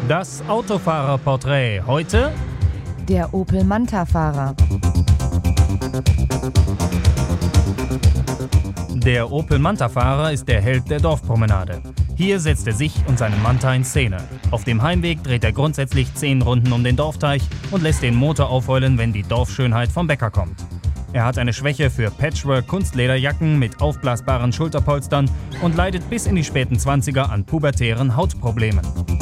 Das Autofahrerporträt heute: Der Opel Manta-Fahrer. Der Opel Manta-Fahrer ist der Held der Dorfpromenade. Hier setzt er sich und seinen Manta in Szene. Auf dem Heimweg dreht er grundsätzlich 10 Runden um den Dorfteich und lässt den Motor aufheulen, wenn die Dorfschönheit vom Bäcker kommt. Er hat eine Schwäche für Patchwork-Kunstlederjacken mit aufblasbaren Schulterpolstern und leidet bis in die späten 20er an pubertären Hautproblemen.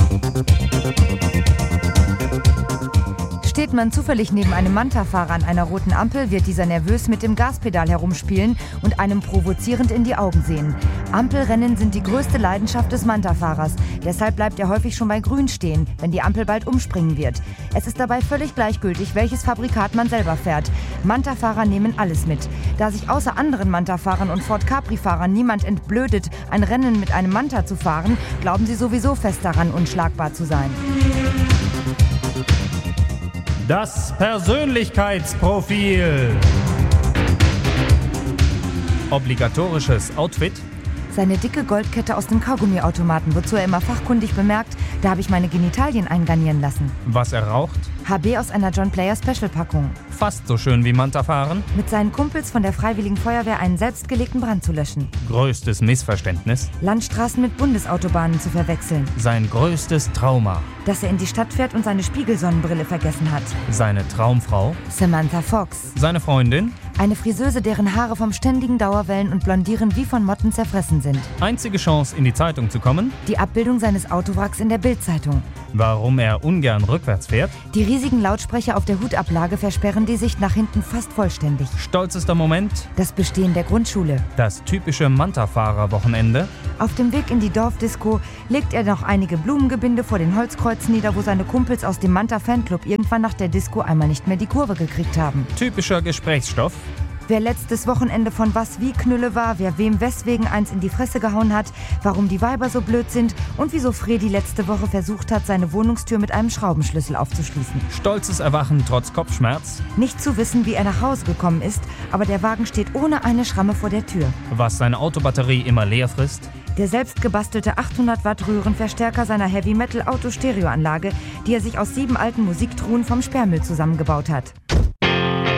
Steht man zufällig neben einem Manta-Fahrer an einer roten Ampel, wird dieser nervös mit dem Gaspedal herumspielen und einem provozierend in die Augen sehen. Ampelrennen sind die größte Leidenschaft des Manta-Fahrers. Deshalb bleibt er häufig schon bei Grün stehen, wenn die Ampel bald umspringen wird. Es ist dabei völlig gleichgültig, welches Fabrikat man selber fährt. Manta-Fahrer nehmen alles mit. Da sich außer anderen Manta-Fahrern und Ford Capri-Fahrern niemand entblödet, ein Rennen mit einem Manta zu fahren, glauben sie sowieso fest daran, unschlagbar zu sein. Das Persönlichkeitsprofil. Obligatorisches Outfit: Seine dicke Goldkette aus dem Kaugummiautomaten, wozu er immer fachkundig bemerkt, da habe ich meine Genitalien eingarnieren lassen. Was er raucht: HB aus einer John Player Special-Packung. Fast so schön wie Manta fahren. Mit seinen Kumpels von der Freiwilligen Feuerwehr einen selbstgelegten Brand zu löschen. Größtes Missverständnis: Landstraßen mit Bundesautobahnen zu verwechseln. Sein größtes Trauma: Dass er in die Stadt fährt und seine Spiegelsonnenbrille vergessen hat. Seine Traumfrau: Samantha Fox. Seine Freundin: Eine Friseuse, deren Haare vom ständigen Dauerwellen und Blondieren wie von Motten zerfressen sind. Einzige Chance, in die Zeitung zu kommen: Die Abbildung seines Autowracks in der Bild-Zeitung. Warum er ungern rückwärts fährt: Die riesigen Lautsprecher auf der Hutablage versperren die Sicht nach hinten fast vollständig. Stolzester Moment: Das Bestehen der Grundschule. Das typische Manta-Fahrer-Wochenende: Auf dem Weg in die Dorfdisco legt er noch einige Blumengebinde vor den Holzkreuzen nieder, wo seine Kumpels aus dem Manta-Fanclub irgendwann nach der Disco einmal nicht mehr die Kurve gekriegt haben. Typischer Gesprächsstoff: Wer letztes Wochenende von was wie Knülle war, wer wem weswegen eins in die Fresse gehauen hat, warum die Weiber so blöd sind und wieso Fredi letzte Woche versucht hat, seine Wohnungstür mit einem Schraubenschlüssel aufzuschließen. Stolzes Erwachen trotz Kopfschmerz: Nicht zu wissen, wie er nach Hause gekommen ist, aber der Wagen steht ohne eine Schramme vor der Tür. Was seine Autobatterie immer leer frisst: Der selbst gebastelte 800 Watt Röhrenverstärker seiner Heavy-Metal-Auto-Stereoanlage, die er sich aus 7 alten Musiktruhen vom Sperrmüll zusammengebaut hat.